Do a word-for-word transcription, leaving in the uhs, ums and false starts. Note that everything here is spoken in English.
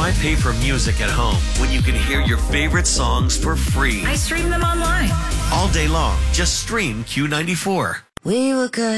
Why pay for music at home when you can hear your favorite songs for free? I stream them online. All day long, just stream Q ninety-four. We were good.